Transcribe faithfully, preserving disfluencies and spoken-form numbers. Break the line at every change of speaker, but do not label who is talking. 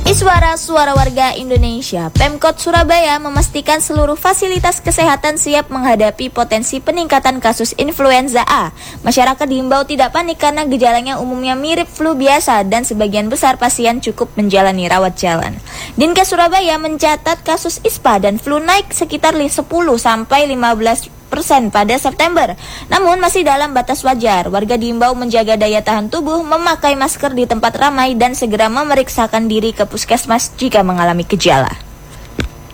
Iswara Suara Warga Indonesia, Pemkot Surabaya memastikan seluruh fasilitas kesehatan siap menghadapi potensi peningkatan kasus influenza A. Masyarakat diimbau tidak panik karena gejalanya umumnya mirip flu biasa dan sebagian besar pasien cukup menjalani rawat jalan. Dinkes Surabaya mencatat kasus ispa dan flu naik sekitar sepuluh sampai lima belas persen pada September. Namun masih dalam batas wajar. Warga diimbau menjaga daya tahan tubuh, memakai masker di tempat ramai dan segera memeriksakan diri ke puskesmas jika mengalami gejala.